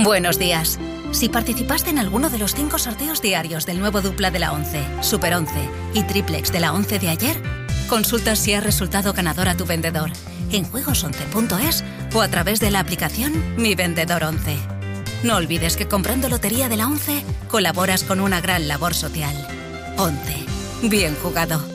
Buenos días. Si participaste en alguno de los 5 sorteos diarios del nuevo dupla de la 11, Super 11 y triplex de la 11 de ayer, consulta si has resultado ganador a tu vendedor en juegos11.es o a través de la aplicación Mi Vendedor 11. No olvides que comprando Lotería de la 11 colaboras con una gran labor social. 11. Bien jugado.